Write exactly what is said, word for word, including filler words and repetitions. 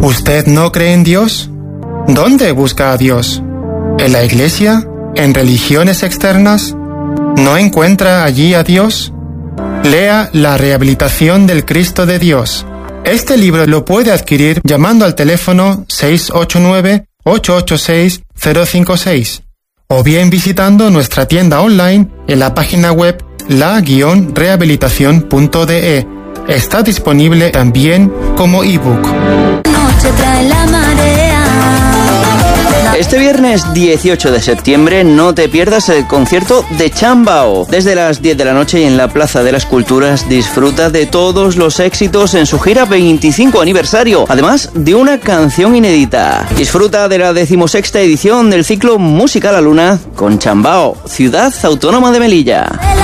¿Usted no cree en Dios? ¿Dónde busca a Dios? ¿En la iglesia? ¿En religiones externas? ¿No encuentra allí a Dios? Lea La rehabilitación del Cristo de Dios. Este libro lo puede adquirir llamando al teléfono seis ocho nueve, ocho ocho seis, cero cinco seis o bien visitando nuestra tienda online en la página web la guion rehabilitación punto de e. Está disponible también como ebook. Noche trae la marea. Este viernes dieciocho de septiembre no te pierdas el concierto de Chambao. Desde las diez de la noche y en la Plaza de las Culturas disfruta de todos los éxitos en su gira veinticinco aniversario, además de una canción inédita. Disfruta de la decimosexta edición del ciclo Música a la Luna con Chambao, Ciudad Autónoma de Melilla.